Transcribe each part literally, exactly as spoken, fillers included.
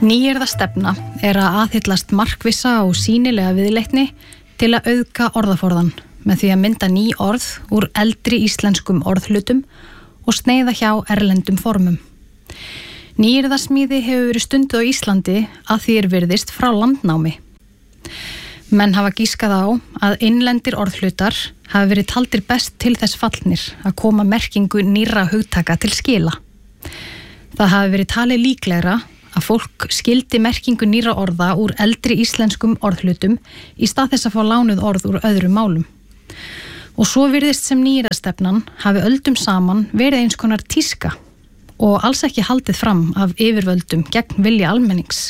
Nýyrðastefna er að aðhyllast markvissa og sýnilega viðleitni til að auðga orðaforðan með því að mynda ný orð úr eldri íslenskum orðhlutum og sneiða hjá erlendum formum. Nýyrðasmíði hefur verið stunduð á Íslandi að því er virðist frá landnámi. Menn hafa gískað á að innlendir orðhlutar hafa verið taldir best til þess fallnir að koma merkingu nýrra hugtaka til skila. Það hafi verið talið líklegra að fólk skildi merkingu nýrra orða úr eldri íslenskum orðhlutum í stað þess að fá lánuð orð úr öðrum málum. Og svo virðist sem nýyrðastefnan hafi öldum saman verið eins konar tíska og alls ekki haldið fram af yfirvöldum gegn vilja almennings.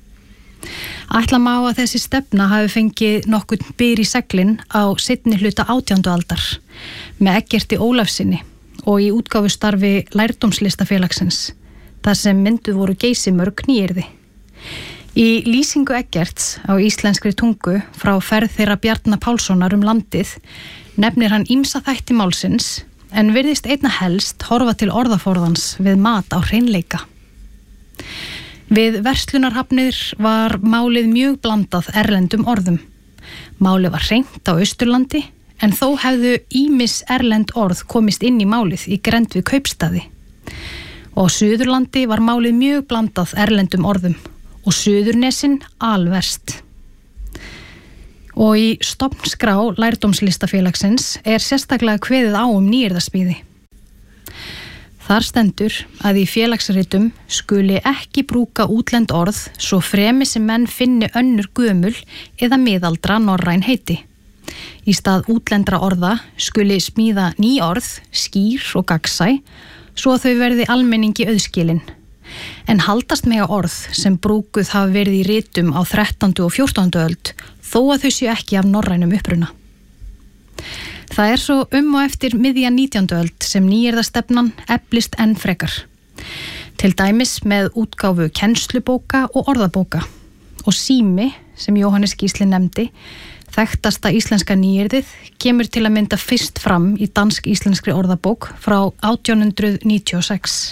Ætla má að þessi stefna hafi fengið nokkurn byr í seglin á seinni hluta átjándu aldar með Eggerti Ólafssyni og í útgáfustarfi Lærdómslistafélagsins, þar sem mynduð voru geysimörg nýyrði. Í lýsingu Eggerts á íslenskri tungu frá ferð þeirra Bjarna Pálssonar um landið nefnir hann ýmsa þætti málsins en virðist einna helst horfa til orðaforðans við mat á hreinleika. Við verslunarhafnir var málið mjög blandað erlendum orðum. Málið var hreint á Austurlandi en þó hefðu ýmis erlend orð komist inn í málið í grennd við kaupstaði. Og á Suðurlandi var málið mjög blandað erlendum orðum og Suðurnesin alverst. Og í stofnskrá Lærdómslistafélagsins er sérstaklega kveðið á um nýyrðasmíði. Þar stendur að í félagsritum skuli ekki brúka útlend orð svo fremi sem menn finni önnur gömul eða miðaldra norræn heiti. Í stað útlendra orða skuli smíða ný orð, skýr og gagnsæ, svo að þau verði almenningi auðskilin. En haldast mega orð sem brúkuð hafa verið í ritum á þrettándu og fjórtándu öld, þó að þau séu ekki af norrænum uppruna. Það er svo um og eftir miðja nítjándu öld sem nýyrðastefnan eflist enn frekar. Til dæmis með útgáfu kennslubóka og orðabóka. Og sími, sem Jóhannes Gísli nefndi, þekktasta íslenska nýyrðið, kemur til að mynda fyrst fram í dansk-íslenskri orðabók frá átján hundrað níutíu og sex.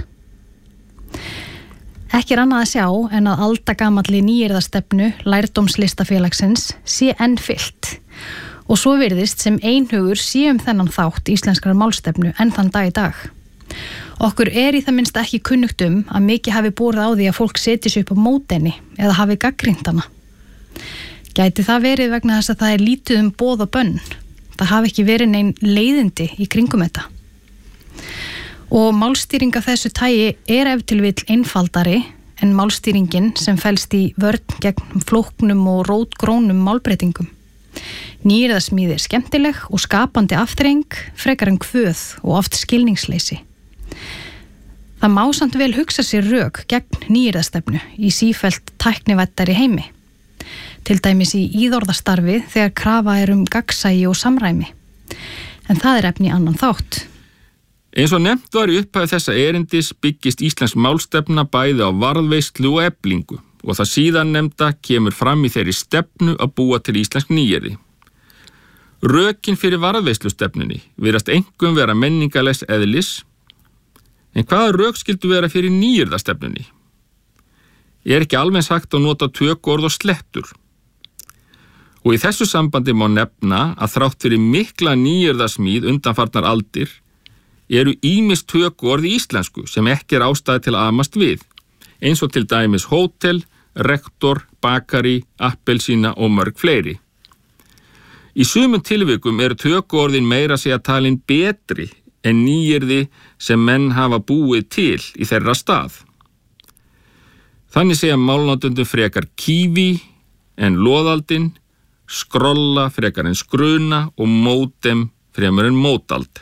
Ekki er annað að sjá en að aldagamalli nýyrðastefnu Lærdómslistafélagsins sé enn fyllt. Og svo virðist sem einhugur sé um þennan þátt íslenskrar málstefnu enn þann dag í dag. Okkur er í það minnst ekki kunnugt um að mikið hafi borið á því að fólk setji sig upp á móti henni eða hafi gagnrýnt hana. Gæti það verið vegna þess að það er lítið um boð og bönn. Það hafi ekki verið nein leiðindi í kringum þetta. Og málstýring af þessu tagi er ef til vill einfaldari en málstýringin sem felst í vörn gegn flóknum og rótgrónum málbreytingum. Nýyrðasmíði er skemmtileg og skapandi afþreying, frekar en kvöð og oft skilningsleysi. Það má samt vel hugsa sér rök gegn nýyrðastefnu í sífellt tæknivæddari heimi. Til dæmis í íðorðastarfi þegar krafa er um gagnsæi og samræmi. En það er efni í annan þátt. Eins og nefnt var í upphæð þessa erindis byggist íslensk málstefna bæði á varðveislu og eflingu og það síðan nefnda kemur fram í þeirri stefnu að búa til íslensk nýyrði. Rökin fyrir varðveislustefnunni virðast einkum vera menningalegs eðlis, en hvaða rök skyldu vera fyrir nýyrðastefnunni? Er ekki alveg sagt að nota tökuorð og slettur? Og í þessu sambandi má nefna að þrátt fyrir mikla nýyrðasmíð undanfarnar aldir eru ýmis tökuorð í íslensku sem ekki er ástæði til að amast við, eins og til dæmis hótel, rektor, bakari, appelsína og mörg fleiri. Í sumum tilvikum eru tökuorðin meira að segja talin betri en nýyrði sem menn hafa búið til í þeirra stað. Þannig segja málnotendum frekar kífi en loðaldin, skrolla frekar en skruna og mótem fremur en mótald.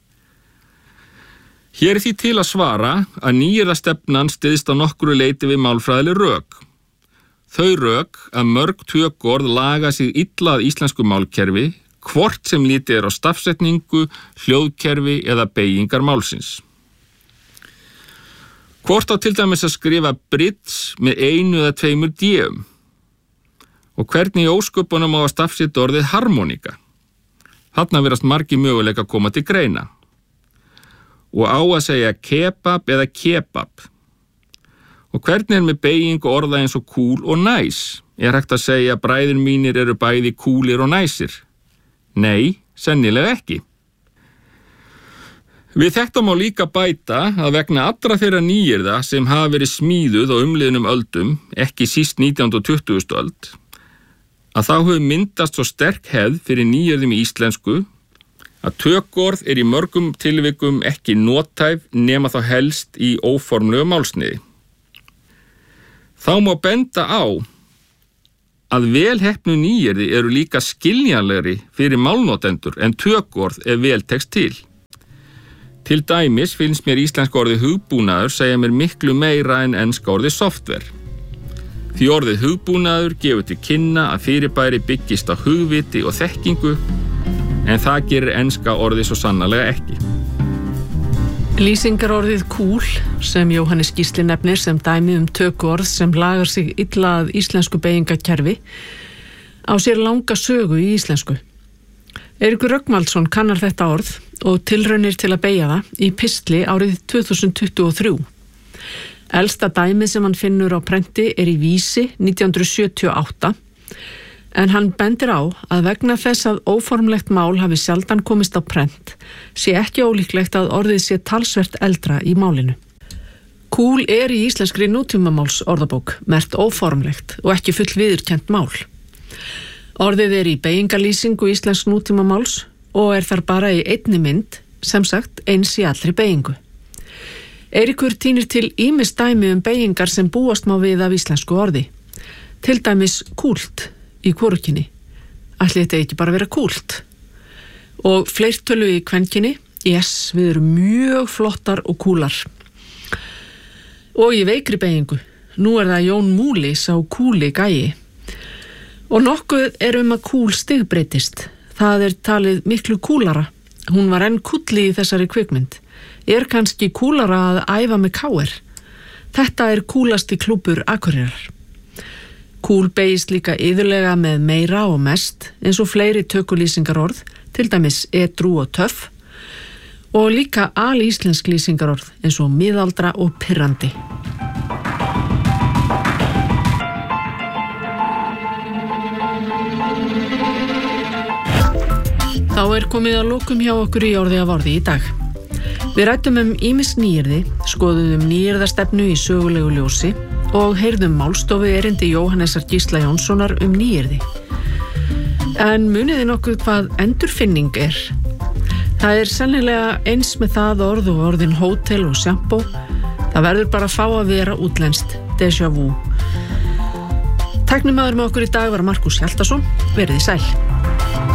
Hér er því til að svara að nýyrðastefnan styðst á nokkru leyti við málfræðileg rök. Þau rök að mörg tökuorð laga sig illa að íslensku málkerfi, hvort sem lítið er á stafsetningu, hljóðkerfi eða beygingar málsins. Hvort á til dæmis að skrifa bridge með einu eða tveimur d-um? Og hvernig í ósköpunum á að stafsetja orðið harmonika? Þarna virðast margir möguleika að koma til greina. Og á að segja kebab eða kebab. Og hvernig er með beyging og orða eins og cool og nice? Er hægt að segja að bræður mínir eru bæði coolir og næsir? Nei, sennilega ekki. Við þetta má líka bæta að vegna allra þeirra nýyrða sem hafa verið smíðuð á umliðnum öldum, ekki síst nítjándu og tuttugustu öld, að þá hefur myndast svo sterk hefð fyrir nýyrðum í íslensku að tökuorð er í mörgum tilvikum ekki nothæf nema þá helst í óformlegu málsniði. Þá má benda á að velheppnu nýyrði eru líka skiljanlegri fyrir málnotendur en tökuorð ef vel tekst til. Til dæmis finnst mér íslenska orðið hugbúnaður segja mér miklu meira en enska orðið software. Því orðið hugbúnaður gefur til kynna að fyrirbæri byggist á hugviti og þekkingu, en það gerir enska orðið svo sannarlega ekki. Lýsingarorðið cool, sem Jóhannes Gísli nefnir sem dæmi um tökuorð sem lagar sig illa að íslensku beygingakerfi, á sér langa sögu í íslensku. Eiríkur Rögnvaldsson kannar þetta orð og tilraunir til að beygja það í pistli árið tvö þúsund tuttugu og þrjú. Elsta dæmið sem hann finnur á prenti er í Vísi nítján hundruð sjötíu og átta, en hann bendir á að vegna þess að óformlegt mál hafi sjaldan komist á prent, sé ekki ólíklegt að orðið sé talsvert eldra í málinu. Cool er í íslenskri nútímamáls orðabók, merkt óformlegt og ekki full viðurkennt mál. Orðið er í beygingalýsingu íslensk nútímamáls og er þar bara í einni mynd, sem sagt eins í allri beygingu. Eiríkur tínir til ýmis dæmi um beygingar sem búast má við af íslensku orði. Til dæmis kúlt í hvorugkyni. Ætli þetta ekki bara vera kúlt. Og fleirtölu í kvenkyni, yes, við erum mjög flottar og kúlar. Og í veikri beygingu, nú er það Jón Múli sá kúli gæi. Og nokkuð er um að kúl stigbreytist. Það er talið miklu kúlara. Hún var enn kúlli í þessari kvikmynd. Er kannski kúlara að æfa með káir? Þetta er kúlasti klúbbur Akureyrar. Kúl beygist líka iðulega með meira og mest, eins og fleiri tökulýsingarorð, til dæmis edrú og töff, og líka alíslensk lýsingarorð, eins og miðaldra og pirrandi. Þá er komið að lokum hjá okkur í orði af orði í dag. Við rættum um ýmis nýyrði, skoðuðum nýyrðastefnu í sögulegu ljósi og heyrðum málstofu erindi Jóhannesar Gísla Jónssonar um nýyrði. En muniði nokkuð hvað endurfinning er? Það er sennilega eins með það orð og orðin hótel og sjampó. Það verður bara að fá að vera útlenskt déjà vu. Tæknimaður með okkur í dag var Markus Hjaltason. Verið sæl.